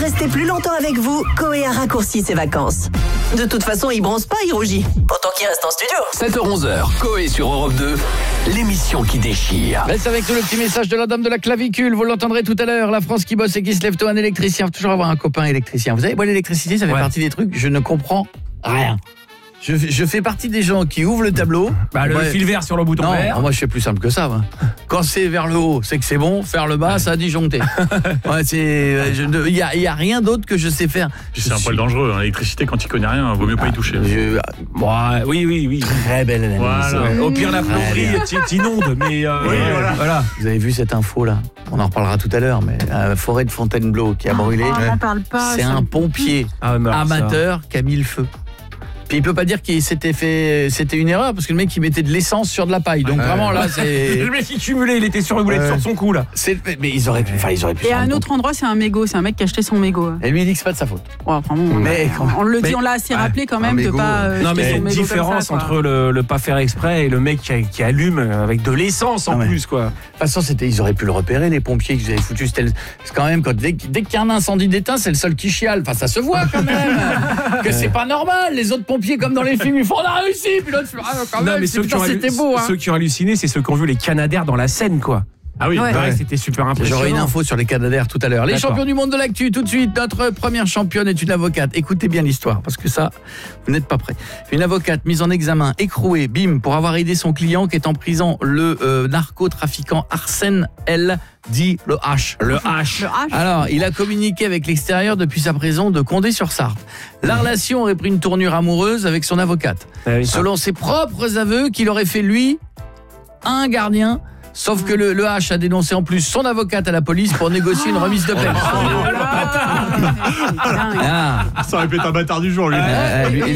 rester plus longtemps avec vous, Coé a raccourci ses vacances. De toute façon, il bronze pas, il rougit. Autant qu'il reste en studio. 7h-11h, Coé sur Europe 2, l'émission qui déchire. Reste avec nous le petit message de la dame de la clavicule. Vous l'entendrez tout à l'heure. La France qui bosse et qui se lève tôt, un électricien. Faut toujours avoir un copain électricien. Vous savez, moi, l'électricité, ça fait partie des trucs, je ne comprends rien. Je fais partie des gens qui ouvrent le tableau. Le fil vert sur le bouton vert. Moi, je fais plus simple que ça. Moi. Quand c'est vers le haut, c'est que c'est bon. Vers le bas, ça a disjoncté. Il y a rien d'autre que je sais faire. C'est un poil dangereux. L'électricité, quand tu connais rien, vaut mieux pas y toucher. Oui. Très belle analyse. Voilà. Au pire, la plomberie t'inonde, mais voilà. Vous avez vu cette info là? On en reparlera tout à l'heure, mais la forêt de Fontainebleau qui a brûlé. On n'en parle pas. C'est un pompier amateur qui a mis le feu. Puis il peut pas dire qu'il c'était une erreur parce que le mec il mettait de l'essence sur de la paille. Donc vraiment là c'est le mec il cumulait, il était sur une boulette sur son cou là. Mais ils auraient pu Et à un autre endroit, c'est un mégot, c'est un mec qui a acheté son mégot. Et lui il dit que c'est pas de sa faute. Ouais, vraiment, mais on le dit, on l'a assez rappelé quand même de pas non mais il y a une différence entre le pas faire exprès et le mec qui allume avec de l'essence en plus quoi. De toute façon, ils auraient pu le repérer les pompiers qu'ils avaient foutu, c'est quand même dès qu'il y a un incendie d'éteint, c'est le seul qui chiale. Enfin ça se voit quand même que c'est pas normal. Les autres pompiers comme dans les films, ils font on a réussi, puis l'autre quand même, mais c'était beau. Ceux qui ont halluciné, c'est ceux qui ont vu les Canadaires dans la Seine quoi. Ah oui, c'était super impressionnant. J'aurai une info sur les Canadaires tout à l'heure. Les champions du monde de l'actu, tout de suite. Notre première championne est une avocate. Écoutez bien l'histoire, parce que ça, vous n'êtes pas prêts. Une avocate mise en examen, écrouée, bim, pour avoir aidé son client qui est en prison, le narcotrafiquant Arsène L. dit le H. Le H. Alors, il a communiqué avec l'extérieur depuis sa prison de Condé-sur-Sarthe. La relation aurait pris une tournure amoureuse avec son avocate. Selon ses propres aveux, qu'il aurait fait lui un gardien. Sauf que le H a dénoncé en plus son avocate à la police pour négocier une remise de peine. Ça aurait pu être un bâtard du jour, lui.